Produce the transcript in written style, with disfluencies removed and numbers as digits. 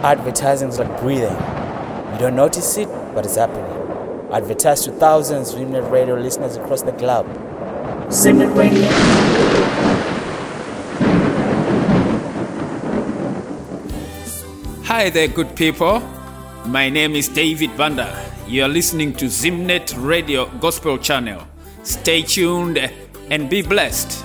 Advertising is like breathing. You don't notice it, but it's happening. Advertise to thousands of Zimnet Radio listeners across the globe. Zimnet Radio. Hi there, good people. My name is David Banda. You are listening to Zimnet Radio Gospel Channel. Stay tuned and be blessed.